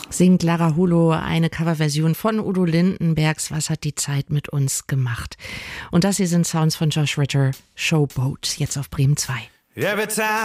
singt Lara Hulo eine Coverversion von Udo Lindenbergs Was hat die Zeit mit uns gemacht? Und das hier sind Sounds von Josh Ritter, Showboat, jetzt auf Bremen 2. Every time